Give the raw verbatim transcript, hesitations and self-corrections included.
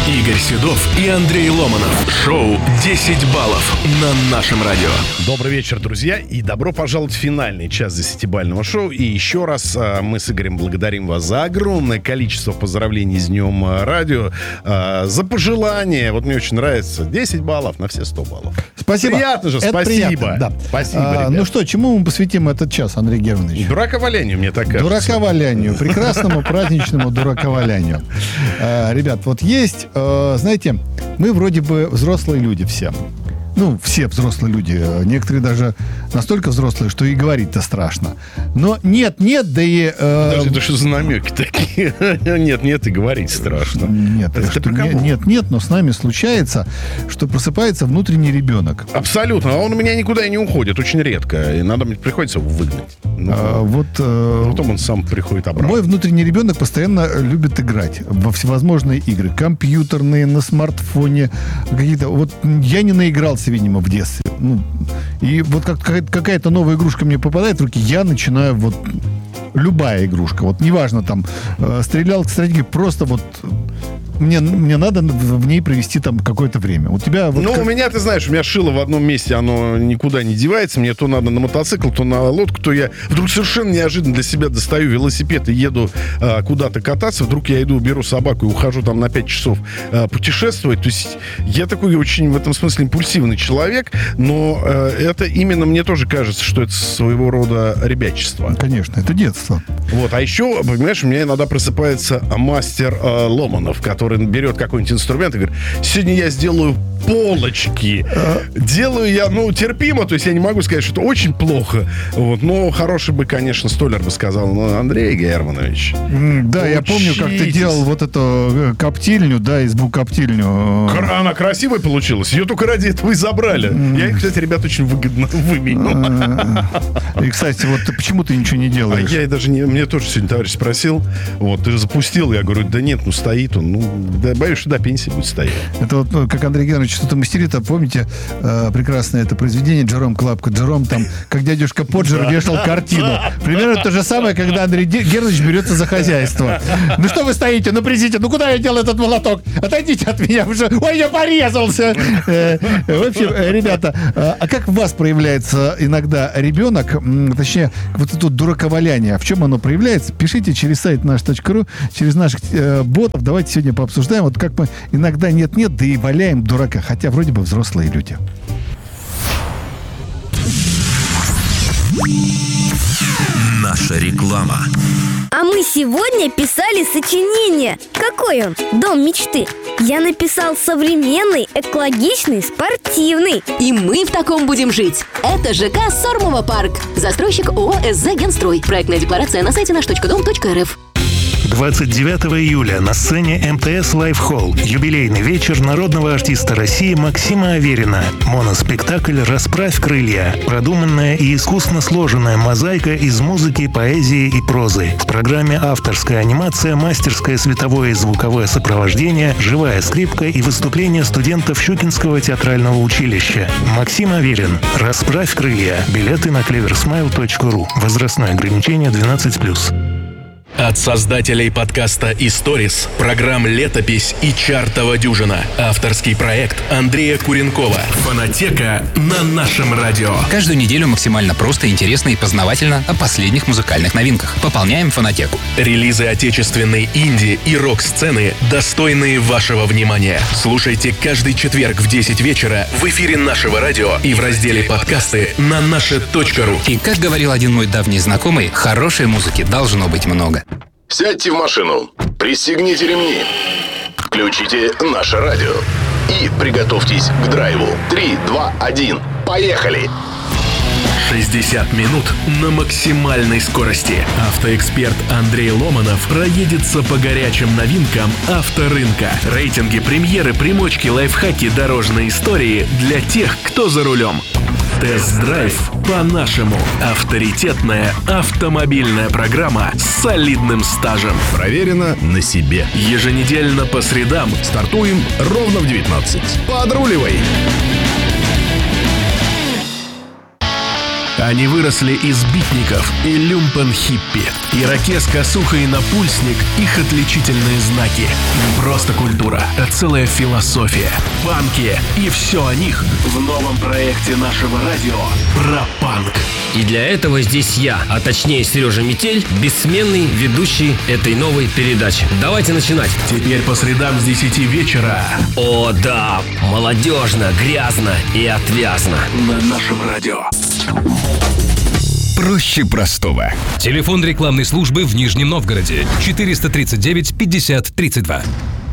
Игорь Седов и Андрей Ломанов. Шоу «десять баллов» на нашем радио. Добрый вечер, друзья, и добро пожаловать в финальный час десятибалльного шоу. И еще раз а, мы с Игорем благодарим вас за огромное количество поздравлений с Днем радио, а, за пожелания. Вот мне очень нравится десять баллов на все сто баллов. Спасибо. Приятно же, Это спасибо. приятно, да. Спасибо, а, ну что, чему мы посвятим этот час, Андрей Германович? Дураковалянию, мне так кажется. Дураковалянию, прекрасному праздничному дураковалянию. А, ребят, вот есть, а, знаете, мы вроде бы взрослые люди все. Ну, все взрослые люди. Некоторые даже настолько взрослые, что и говорить-то страшно. Но нет, нет, да и... Э... Даже это что за намеки такие? Нет, нет, и говорить страшно. Нет, это что, нет, нет, нет, но с нами случается, что просыпается внутренний ребенок. Абсолютно. А он у меня никуда и не уходит, очень редко. И надо, приходится его выгнать. Ну, а, вот, э... потом он сам приходит обратно. Мой внутренний ребенок постоянно любит играть во всевозможные игры. Компьютерные, на смартфоне. Какие-то... Вот я не наигрался, видимо, в детстве. Ну, и вот как, какая-то новая игрушка мне попадает в руки, я начинаю вот... Любая игрушка. Вот неважно, там, э, стрелял, стратегии, просто вот... Мне, мне надо в ней провести там какое-то время. У тебя вот ну, как... у меня, ты знаешь, у меня шило в одном месте, оно никуда не девается. Мне то надо на мотоцикл, то на лодку, то я вдруг совершенно неожиданно для себя достаю велосипед и еду а, куда-то кататься. Вдруг я иду, беру собаку и ухожу там на пять часов а, путешествовать. То есть я такой очень в этом смысле импульсивный человек, но а, это именно мне тоже кажется, что это своего рода ребячество. Конечно, это детство. Вот, а еще, понимаешь, у меня иногда просыпается мастер а, Ломанов, который который берет какой-нибудь инструмент и говорит: сегодня я сделаю полочки. Делаю я, ну, терпимо, то есть я не могу сказать, что это очень плохо. Вот, но хороший бы, конечно, столяр бы сказал: ну, Андрей Германович, mm, да, учитесь. Я помню, как ты делал вот эту коптильню, да, избу коптильню. Она красивая получилась, ее только ради этого и забрали. Mm. Я их, кстати, ребят, очень выгодно выменил. И, кстати, вот почему ты ничего не делаешь? А я даже не, мне тоже сегодня товарищ спросил, вот, ты же запустил, я говорю: да нет, ну, стоит он, ну, да, боюсь, что до пенсии будет стоять. Это вот, ну, как Андрей Германович что-то мастерит, а помните э, прекрасное это произведение Джером Клапка. Джером там, как дядюшка Поджер вешал картину. Примерно то же самое, когда Андрей Германович берется за хозяйство. Ну что вы стоите? Ну придите, ну куда я делал этот молоток? Отойдите от меня уже. Ой, я порезался! Э, в общем, ребята, а как в вас проявляется иногда ребенок, точнее, вот это вот дураковаляние? В чем оно проявляется? Пишите через сайт наш точка ру, через наших э, ботов. Давайте сегодня пообсуждаем, вот как мы иногда нет-нет, да и валяем дурака, хотя вроде бы взрослые люди. Наша реклама. А мы сегодня писали сочинение. Какой он? Дом мечты. Я написал современный, экологичный, спортивный. И мы в таком будем жить. Это ЖК Сормово парк. Застройщик ООО СЗ Генстрой. Проектная декларация на сайте наш точка дом точка рф. двадцать девятого июля на сцене эм тэ эс Live Hall юбилейный вечер народного артиста России Максима Аверина. Моноспектакль «Расправь крылья». Продуманная и искусно сложенная мозаика из музыки, поэзии и прозы. В программе авторская анимация, мастерское световое и звуковое сопровождение, живая скрипка и выступления студентов Щукинского театрального училища. Максим Аверин. «Расправь крылья». Билеты на клеверсмайл точка ру. Возрастное ограничение двенадцать плюс. От создателей подкаста «Историс», программ «Летопись» и «Чартова дюжина». Авторский проект Андрея Куренкова. Фонотека на нашем радио. Каждую неделю максимально просто, интересно и познавательно о последних музыкальных новинках. Пополняем фонотеку. Релизы отечественной инди и рок-сцены, достойные вашего внимания. Слушайте каждый четверг в десять вечера в эфире нашего радио и в разделе «Подкасты» на наше точка ру. И, как говорил один мой давний знакомый, хорошей музыки должно быть много. Сядьте в машину, пристегните ремни, включите наше радио и приготовьтесь к драйву. Три, два, один, поехали! шестьдесят минут на максимальной скорости. Автоэксперт Андрей Ломанов проедется по горячим новинкам авторынка. Рейтинги, премьеры, примочки, лайфхаки, дорожные истории для тех, кто за рулем. Тест-драйв по-нашему. Авторитетная автомобильная программа с солидным стажем. Проверено на себе. Еженедельно по средам стартуем ровно в девятнадцать. Подруливай! Они выросли из битников и люмпен-хиппи. Ирокез, косуха и напульсник — их отличительные знаки. Не просто культура, а целая философия. Панки и все о них в новом проекте нашего радио про панк. И для этого здесь я, а точнее Сережа Метель, бессменный ведущий этой новой передачи. Давайте начинать. Теперь по средам с десяти вечера. О да, молодежно, грязно и отвязно. На нашем радио. Проще простого. Телефон рекламной службы в Нижнем Новгороде. четыреста тридцать девять пятьдесят тридцать два.